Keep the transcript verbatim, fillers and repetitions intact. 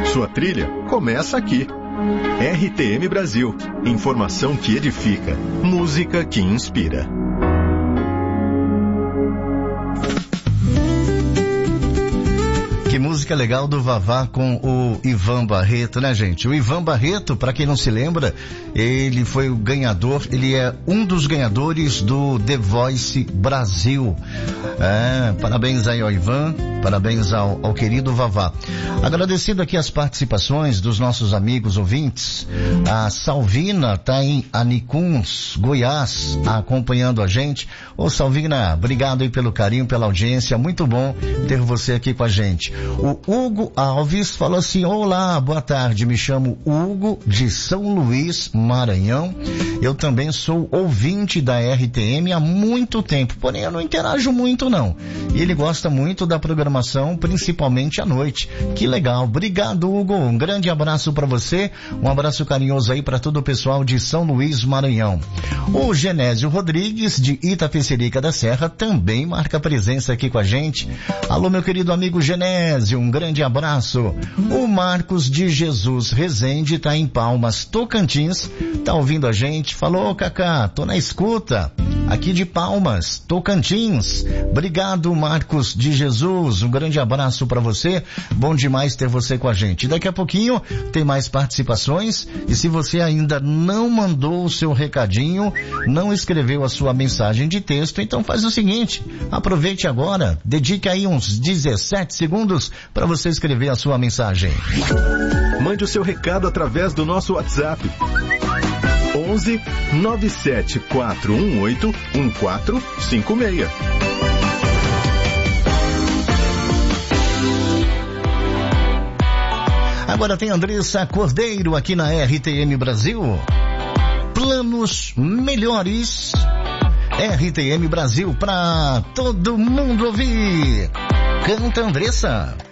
Sua trilha começa aqui. R T M Brasil. Informação que edifica. Música que inspira. Que música legal do Vavá com o Ivan Barreto, né, gente? O Ivan Barreto, para quem não se lembra, ele foi o ganhador, ele é um dos ganhadores do The Voice Brasil. É, parabéns aí ao Ivan, parabéns ao, ao querido Vavá. Agradecido aqui as participações dos nossos amigos ouvintes. A Salvina tá em Anicuns, Goiás, acompanhando a gente. Ô Salvina, obrigado aí pelo carinho, pela audiência, muito bom ter você aqui com a gente. O Hugo Alves falou assim: olá, boa tarde, me chamo Hugo de São Luís, Maranhão. Eu também sou ouvinte da R T M há muito tempo, porém eu não interajo muito não. E ele gosta muito da programação, principalmente à noite. Que legal, obrigado Hugo, um grande abraço para você, um abraço carinhoso aí para todo o pessoal de São Luís, Maranhão. O Genésio Rodrigues de Itapecerica da Serra também marca presença aqui com a gente. Alô, meu querido amigo Genésio, um grande abraço. O Marcos de Jesus Rezende tá em Palmas, Tocantins, tá ouvindo a gente, falou: Cacá, tô na escuta, aqui de Palmas, Tocantins. Obrigado, Marcos de Jesus, um grande abraço para você, bom demais ter você com a gente. Daqui a pouquinho tem mais participações, e se você ainda não mandou o seu recadinho, não escreveu a sua mensagem de texto, então faz o seguinte, aproveite agora, dedique aí uns dezessete segundos para você escrever a sua mensagem. Mande o seu recado através do nosso WhatsApp. onze nove sete quatro um oito um quatro cinco seis. Agora tem Andressa Cordeiro aqui na R T M Brasil. Planos melhores. R T M Brasil para todo mundo ouvir. Canta Andressa.